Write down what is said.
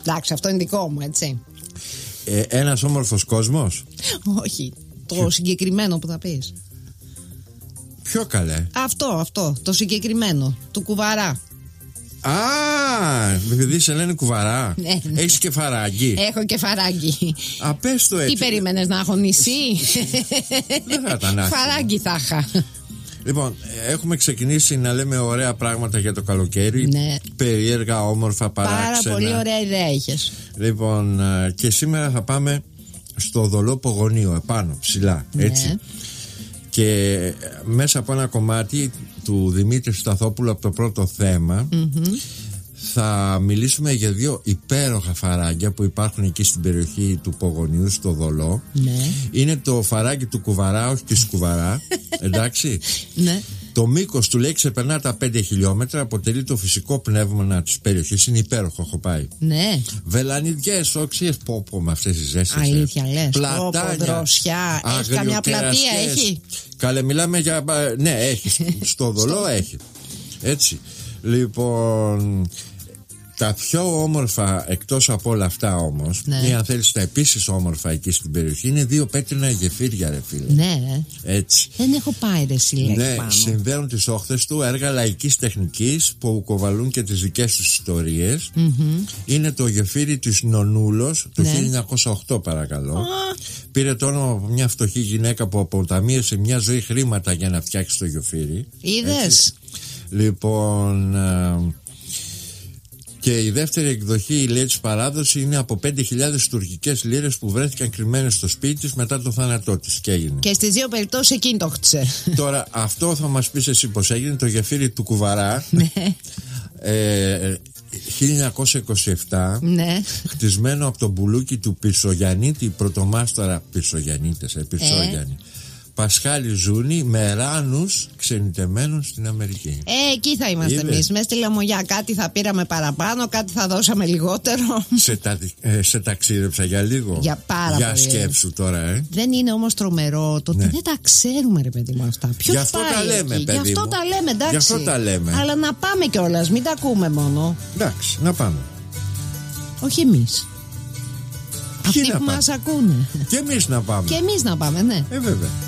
Εντάξει, αυτό είναι δικό μου, έτσι. Ένας όμορφος κόσμος. Όχι, το συγκεκριμένο που θα πεις. Ποιο καλέ? Αυτό, το συγκεκριμένο, του Κουβαρά. Επειδή σε λένε Κουβαρά. Ναι. Έχεις και φαράγγι? Έχω και φαράγγι. Πες το έτσι. Τι περίμενες, να έχω νησί? Δεν θα ήταν άσχημο. Φαράγγι θα είχα. Λοιπόν, έχουμε ξεκινήσει να λέμε ωραία πράγματα για το καλοκαίρι. Ναι. Περίεργα, όμορφα, παράξενα. Πάρα πολύ ωραία ιδέα είχες. Λοιπόν, και σήμερα θα πάμε στο Δολό Πογονίο, επάνω, ψηλά, έτσι. Ναι. Και μέσα από ένα κομμάτι του Δημήτρη Σταθόπουλου από το πρώτο θέμα, θα μιλήσουμε για δύο υπέροχα φαράγγια που υπάρχουν εκεί στην περιοχή του Πογονίου, στο Δολό. Ναι. Είναι το φαράγγι του Κουβαρά, όχι της Κουβαρά. Εντάξει. Ναι. Το μήκος του λέει ξεπερνά τα 5 χιλιόμετρα. Αποτελεί το φυσικό πνεύμα της περιοχής. Είναι υπέροχο, έχω πάει. Ναι. Βελανιδιές, όξιες, πόπο με αυτές τις ζέστες. Αλήθεια λες? Πλατάνια, δροσιά. Έχει καμιά πλατεία, έχει? Καλέ, μιλάμε για. Ναι, έχει. Στο Δολό έχει. Έτσι. Λοιπόν, τα πιο όμορφα εκτός από όλα αυτά όμως, ή αν θέλεις τα επίσης όμορφα εκεί στην περιοχή, είναι δύο πέτρινα γεφύρια, ρε φίλε. Ναι. Έτσι. Δεν έχω πάει, ρε Σιλέκ, ναι, πάνω. συνδέουν τις όχθες του έργα λαϊκής τεχνικής που κοβαλούν και τις δικές τους ιστορίες. Είναι το γεφύρι της Νονούλος το 1908, παρακαλώ. Πήρε το όνομα από μια φτωχή γυναίκα που αποταμίευσε μια ζωή χρήματα για να φτιάξει το γεφύρι. Είδες? Λοιπόν, και η δεύτερη εκδοχή, λέει, της παράδοση είναι από 5.000 τουρκικές λίρες που βρέθηκαν κρυμμένες στο σπίτι της μετά το θάνατό της. Και έγινε. Και στις δύο περιπτώσεις εκείνη το χτίσε. Τώρα, αυτό θα μας πεις εσύ πως έγινε. Το γεφύρι του Κουβαρά. 1927, χτισμένο από τον μπουλούκι του Πισογιαννίτη, πρωτομάστορα Πισογιαννίτες, Πισόγιαννη, Πασχάλη Ζούνη, με ράνους ξενιτεμένους στην Αμερική. Εκεί θα είμαστε εμείς. Μέσα στη Λαμογιά κάτι θα πήραμε παραπάνω, κάτι θα δώσαμε λιγότερο. Σε ταξίδεψα για λίγο. Για πάρα για πολύ. Σκέψου τώρα, Δεν είναι όμως τρομερό το ότι δεν τα ξέρουμε, ρε παιδί μου, αυτά? Ποιος γι' αυτό τα λέμε, εκεί? παιδί Γι' αυτό μου. τα λέμε, εντάξει. Γι' αυτό τα λέμε. Αλλά να πάμε κιόλας, μην τα ακούμε μόνο. Εντάξει, να πάμε. Όχι εμείς. Αυτοί που μας ακούνε. Και εμείς να πάμε. Και εμείς να πάμε, ναι. Βέβαια.